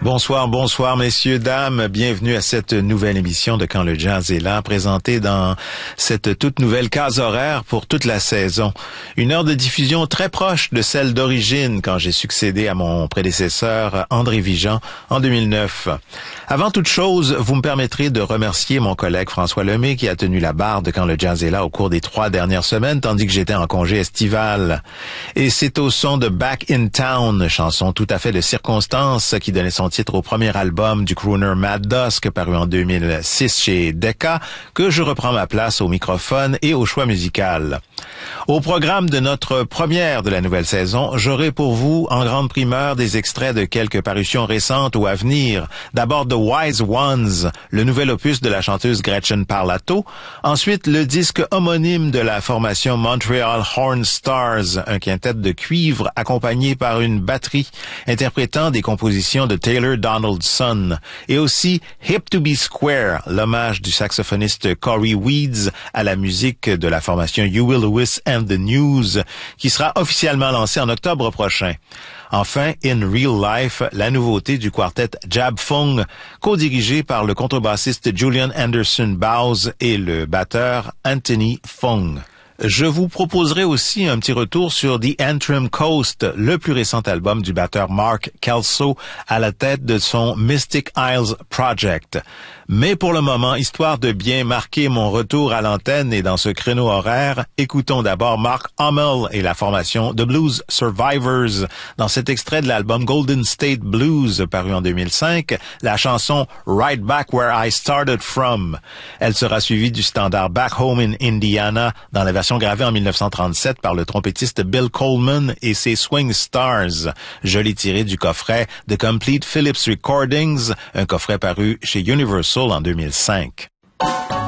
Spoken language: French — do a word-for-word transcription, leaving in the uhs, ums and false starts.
Bonsoir, bonsoir, messieurs, dames. Bienvenue à cette nouvelle émission de Quand le jazz est là, présentée dans cette toute nouvelle case horaire pour toute la saison. Une heure de diffusion très proche de celle d'origine quand j'ai succédé à mon prédécesseur André Vigeant en deux mille neuf. Avant toute chose, vous me permettrez de remercier mon collègue François Lemay qui a tenu la barre de Quand le jazz est là au cours des trois dernières semaines, tandis que j'étais en congé estival. Et c'est au son de Back in Town, chanson tout à fait de circonstance qui donnait son titre au premier album du crooner Mad Dusk, paru en deux mille six chez Decca, que je reprends ma place au microphone et au choix musical. Au programme de notre première de la nouvelle saison, j'aurai pour vous, en grande primeur, des extraits de quelques parutions récentes ou à venir. D'abord The Wise Ones, le nouvel opus de la chanteuse Gretchen Parlato. Ensuite, le disque homonyme de la formation Montreal Horn Stars, un quintet de cuivre accompagné par une batterie interprétant des compositions de Taylor Donaldson. Et aussi Hip to be Square, l'hommage du saxophoniste Corey Weeds à la musique de la formation Huey Lewis and the News, qui sera officiellement lancé en octobre prochain. Enfin, In Real Life, la nouveauté du quartet Jab Fung, co-dirigé par le contrebassiste Julian Anderson Bowes et le batteur Anthony Fung. Je vous proposerai aussi un petit retour sur The Antrim Coast, le plus récent album du batteur Mark Kelso à la tête de son Mystic Isles Project. Mais pour le moment, histoire de bien marquer mon retour à l'antenne et dans ce créneau horaire, écoutons d'abord Mark Hummel et la formation The Blues Survivors dans cet extrait de l'album Golden State Blues paru en deux mille cinq, la chanson Right Back Where I Started From. Elle sera suivie du standard Back Home in Indiana dans la version gravée en mille neuf cent trente-sept par le trompettiste Bill Coleman et ses Swing Stars, joli tiré du coffret The Complete Phillips Recordings, un coffret paru chez Universal en deux mille cinq.